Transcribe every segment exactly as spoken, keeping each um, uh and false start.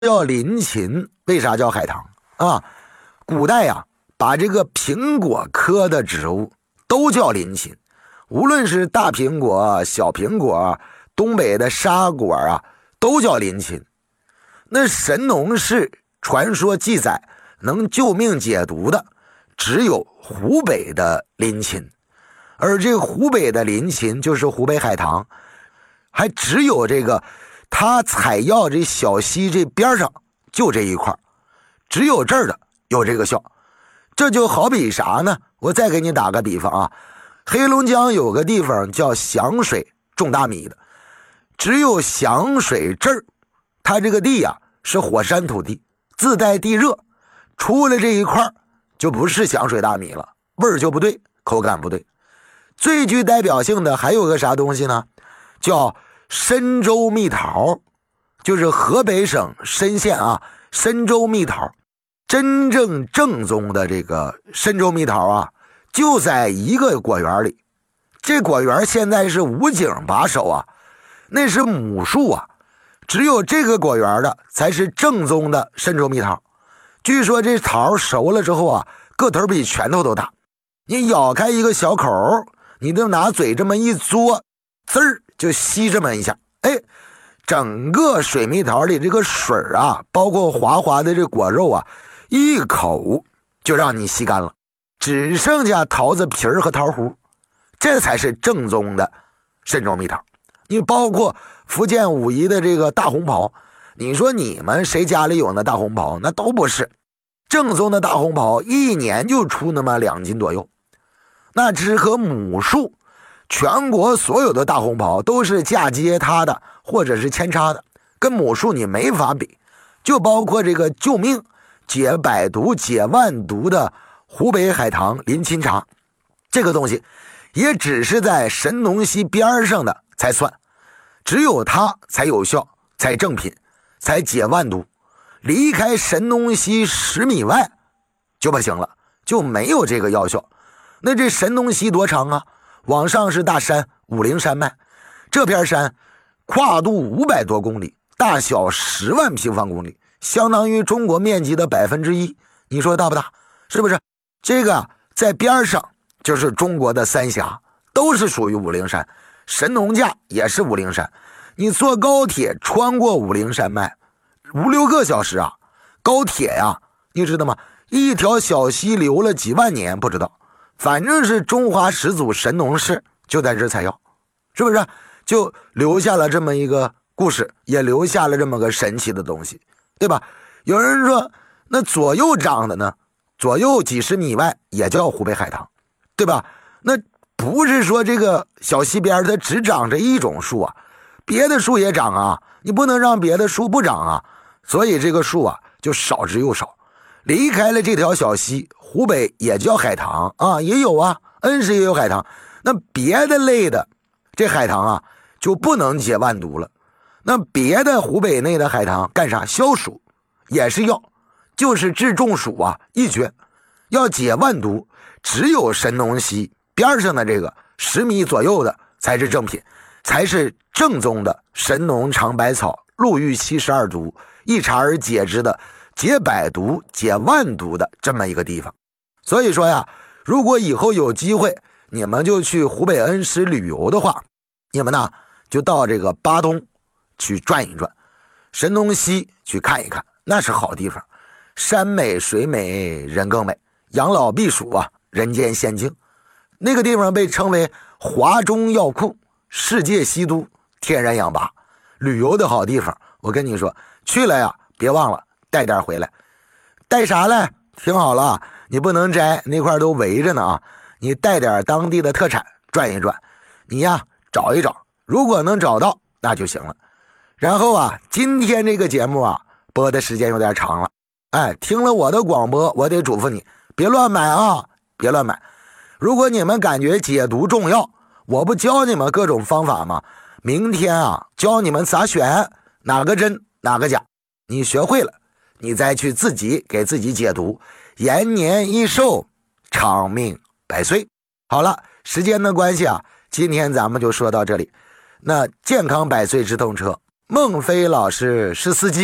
叫林檎，为啥叫海棠啊？古代呀、啊，把这个苹果科的植物都叫林檎，无论是大苹果、小苹果、东北的沙果啊，都叫林檎。那神农氏传说记载能救命解毒的，只有湖北的林檎，而这个湖北的林檎就是湖北海棠，还只有这个它采药这小溪这边上就这一块，只有这儿的有这个效。这就好比啥呢？我再给你打个比方啊，黑龙江有个地方叫响水种大米的，只有响水这儿，它这个地啊是火山土地，自带地热，出了这一块就不是响水大米了，味儿就不对，口感不对。最具代表性的还有个啥东西呢？叫深州蜜桃，就是河北省深县啊，深州蜜桃。真正正宗的这个深州蜜桃啊，就在一个果园里。这果园现在是武警把守啊，那是母树啊，只有这个果园的才是正宗的深州蜜桃。据说这桃熟了之后啊，个头比拳头都大，你咬开一个小口，你就拿嘴这么一嘬，滋儿就吸这么一下，哎，整个水蜜桃里这个水啊，包括滑滑的这果肉啊，一口就让你吸干了，只剩下桃子皮儿和桃核，这才是正宗的深州蜜桃。你包括福建武夷的这个大红袍，你说你们谁家里有那大红袍？那都不是正宗的大红袍，一年就出那么两斤左右，那只和母树。全国所有的大红袍都是嫁接它的，或者是扦插的，跟母树你没法比。就包括这个救命解百毒解万毒的湖北海棠林檎茶，这个东西也只是在神农溪边上的才算，只有它才有效，才正品，才解万毒。离开神农溪十米外就不行了，就没有这个药效。那这神农溪多长啊？往上是大山武陵山脉，这片山跨度五百多公里，大小十万平方公里，相当于中国面积的百分之一，你说大不大？是不是？这个在边上就是中国的三峡，都是属于武陵山，神农架也是武陵山。你坐高铁穿过武陵山脉，五六个小时啊！高铁呀，你知道吗？一条小溪流了几万年，不知道。反正是中华始祖神农氏就在这采药，是不是？就留下了这么一个故事，也留下了这么个神奇的东西，对吧？有人说那左右长的呢，左右几十米外也叫湖北海棠，对吧？那不是说这个小溪边它只长着一种树啊，别的树也长啊，你不能让别的树不长啊，所以这个树啊就少之又少。离开了这条小溪，湖北也叫海棠啊，也有啊，恩施也有海棠。那别的类的这海棠啊就不能解万毒了。那别的湖北内的海棠干啥？消暑也是药，就是治中暑啊一绝。要解万毒，只有神农溪边上的这个十米左右的才是正品，才是正宗的神农尝百草陆玉七十二毒一茶而解之的解百毒解万毒的这么一个地方。所以说呀，如果以后有机会你们就去湖北恩施旅游的话，你们呢就到这个巴东去转一转，神农溪去看一看，那是好地方，山美水美人更美，养老避暑啊，人间仙境。那个地方被称为华中药库，世界稀都，天然氧吧，旅游的好地方。我跟你说，去了呀别忘了带点回来。带啥来？听好了，你不能摘，那块都围着呢啊！你带点当地的特产转一转，你呀找一找，如果能找到那就行了。然后啊，今天这个节目啊播的时间有点长了，哎，听了我的广播，我得嘱咐你别乱买啊，别乱买。如果你们感觉解毒重要，我不教你们各种方法吗？明天啊教你们咋选，哪个真哪个假，你学会了你再去自己给自己解毒，延年益寿，长命百岁。好了，时间的关系啊，今天咱们就说到这里。那健康百岁直通车，孟非老师是司机，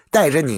带着你